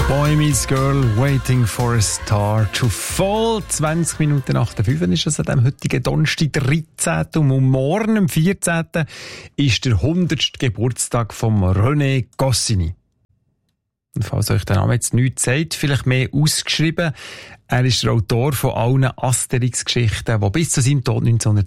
Boy Meets Girl, Waiting for a Star to Fall. 20 Minuten nach der 5 ist es an dem heutigen Donnerstag, 13. Und morgen, am 14. ist der 100. Geburtstag von René Goscinny. Und falls euch der Name jetzt nichts sagt, vielleicht mehr ausgeschrieben. Er ist der Autor von allen Asterix-Geschichten, die bis zu seinem Tod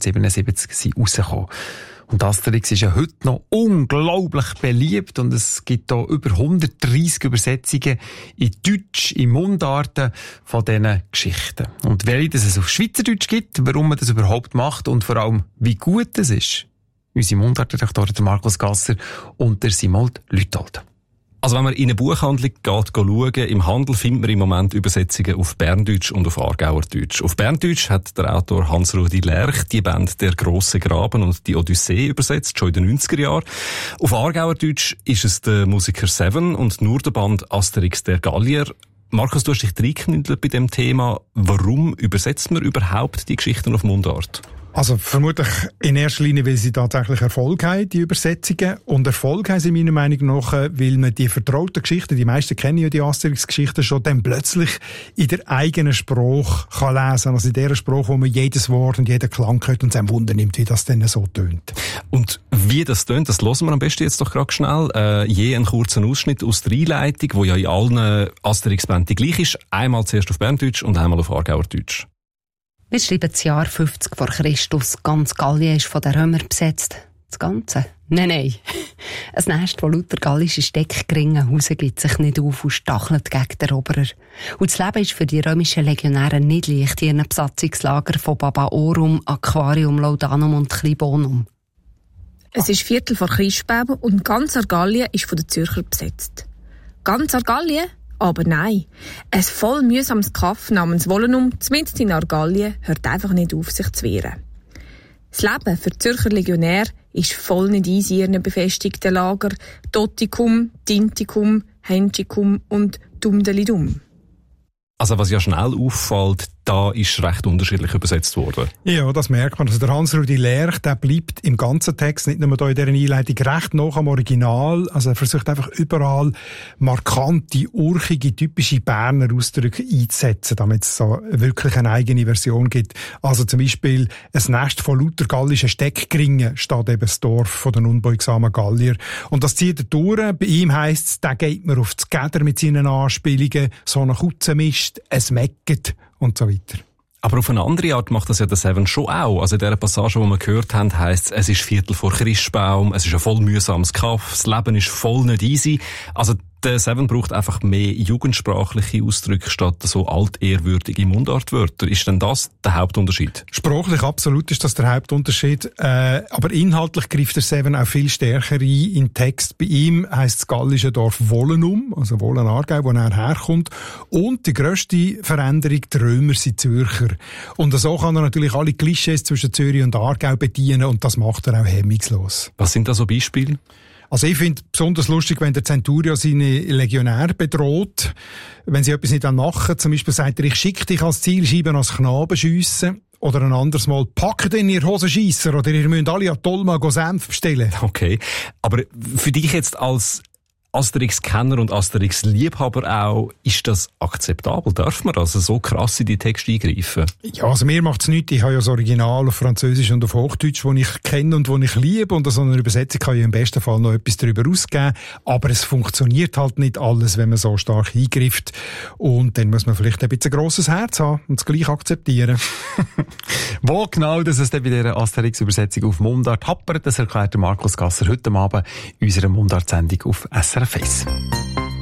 1977 rausgekommen sind. Und Asterix ist ja heute noch unglaublich beliebt und es gibt hier über 130 Übersetzungen in Deutsch, in Mundarten von diesen Geschichten. Und welche es auf Schweizerdeutsch gibt, warum man das überhaupt macht und vor allem, wie gut es ist, unsere Mundartredaktoren, der Markus Gasser und der Simold Lüthold. Also wenn man in eine Buchhandlung geht schauen, im Handel findet man im Moment Übersetzungen auf Berndeutsch und auf Aargauerdeutsch. Auf Berndeutsch hat der Autor Hans-Rudi Lerch die Bände «Der grosse Graben» und «Die Odyssee» übersetzt, schon in den 90er Jahren. Auf Aargauerdeutsch ist es der Musiker Seven und nur der Band «Asterix der Gallier». Markus, du hast dich reingeknüttelt bei dem Thema. Warum übersetzt man überhaupt die Geschichten auf Mundart? Also vermutlich in erster Linie, weil sie tatsächlich Erfolg haben, die Übersetzungen. Und Erfolg haben sie meiner Meinung nach, weil man die vertrauten Geschichten, die meisten kennen ja die Asterix-Geschichten schon, dann plötzlich in der eigenen Sprache kann lesen. Also in der Sprache, wo man jedes Wort und jeden Klang hört und sich Wunder nimmt, wie das dann so tönt. Und wie das tönt, das hören wir am besten jetzt doch gerade schnell. Je einen kurzen Ausschnitt aus der Einleitung, wo ja in allen Asterix-Bänden gleich ist. Einmal zuerst auf Berndeutsch und einmal auf Aargauerdeutsch. Wir schreiben das Jahr 50 vor Christus. Ganz Gallien ist von den Römern besetzt. Das Ganze? Nein. Ein Nest, das lauter gallische Steckgringen rausgibt sich nicht auf und stachelt gegen den Eroberer. Und das Leben ist für die römischen Legionäre nicht leicht in ihren Besatzungslager von Babaorum, Aquarium, Laudanum und Klibonum. Es ist Viertel vor Christbaum und ganz Argallien ist von den Zürcher besetzt. Ganz Argallien? Aber nein, ein voll mühsames Kaff namens Wolenum, zumindest in Argallien, hört einfach nicht auf, sich zu wehren. Das Leben für die Zürcher Legionär ist voll nicht easy in ihren befestigten Lager Toticum, Tinticum, Henschicum und Dumdelidum. Also was ja schnell auffällt, da ist recht unterschiedlich übersetzt worden. Ja, das merkt man. Also der Hans-Rudi Lerch, der bleibt im ganzen Text, nicht nur hier in dieser Einleitung, recht nah am Original. Also er versucht einfach überall markante, urchige, typische Berner Ausdrücke einzusetzen, damit es so wirklich eine eigene Version gibt. Also zum Beispiel ein Nest von lauter gallischen Steckgringen steht eben das Dorf von den unbeugsamen Gallier. Und das zieht er durch. Bei ihm heisst es, da geht man auf das Gäder mit seinen Anspielungen, so eine Kutzenmist, es mecket und so weiter. Aber auf eine andere Art macht das ja der Seven schon auch. Also in dieser Passage, die wir gehört haben, heisst es ist Viertel vor Christbaum, es ist ein voll mühsames Kaff, das Leben ist voll nicht easy. Also der Seven braucht einfach mehr jugendsprachliche Ausdrücke statt so altehrwürdige Mundartwörter. Ist denn das der Hauptunterschied? Sprachlich absolut ist das der Hauptunterschied. Aber inhaltlich greift der Seven auch viel stärker ein in den Text. Bei ihm heisst das gallische Dorf Wolenum, also Wolen-Aargau, wo er herkommt. Und die grösste Veränderung, die Römer sind Zürcher. Und so kann er natürlich alle Klischees zwischen Zürich und Aargau bedienen und das macht er auch hemmungslos. Was sind da so Beispiele? Also ich finde besonders lustig, wenn der Centurio seine Legionär bedroht, wenn sie etwas nicht machen, zum Beispiel sagt er, ich schicke dich als Zielscheibe als Knaben schiessen. Oder ein anderes Mal, packt in ihr Hosenscheisser oder ihr müsst alle an Tolma Senf bestellen. Okay, aber für dich jetzt als Asterix-Kenner und Asterix-Liebhaber auch, ist das akzeptabel? Darf man also so krass in die Texte eingreifen? Ja, also mir macht's nichts. Ich habe ja das Original auf Französisch und auf Hochdeutsch, das ich kenne und das ich liebe. Und an so einer Übersetzung kann ich im besten Fall noch etwas darüber ausgeben. Aber es funktioniert halt nicht alles, wenn man so stark eingreift. Und dann muss man vielleicht ein bisschen ein grosses Herz haben und es gleich akzeptieren. Wo genau dass es dann bei dieser Asterix-Übersetzung auf Mundart happert, das erklärt Markus Gasser heute Abend in unserer Mundart-Sendung auf SRF 1.